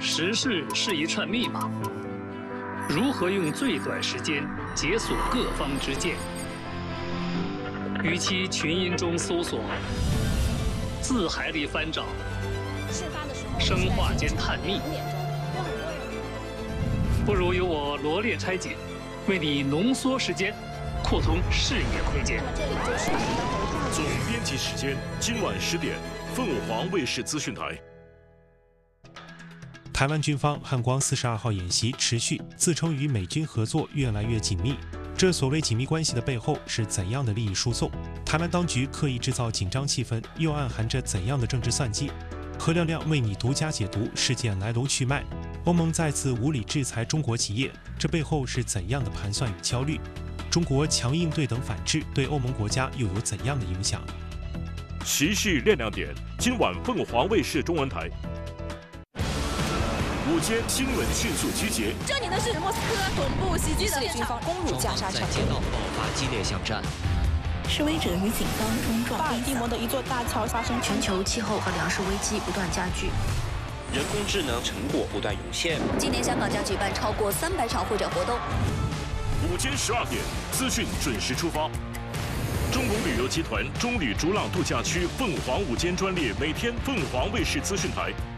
时事是一串密码，如何用最短时间解锁各方之见？与其群音中搜索，字海里翻找，生化间探秘，不如由我罗列拆解，为你浓缩时间，扩通视野空间。 总编辑时间，今晚10点，凤凰卫视资讯台。 台湾军方汉光42号演习持续，自称与美军合作越来越紧密。这所谓紧密关系的背后是怎样的利益输送？台湾当局刻意制造紧张气氛，又暗含着怎样的政治算计？何亮亮为你独家解读事件来龙去脉。欧盟再次无理制裁中国企业，这背后是怎样的盘算与焦虑？中国强硬对等反制对欧盟国家又有怎样的影响？ 时事亮亮点，今晚凤凰卫视中文台。午间新闻迅速集结。 这里的是莫斯科总部袭击的军方攻入加沙城， 在街道爆发激烈巷战。 示威者与警方冲撞。 巴尔的摩的一座大桥发生全球气候和粮食危机不断加剧。 人工智能成果不断涌现。 今年香港将举办超过300场会展活动。 午间12点，资讯准时出发。中国旅游集团中旅逐朗度假区凤凰午间专列，每天凤凰卫视资讯台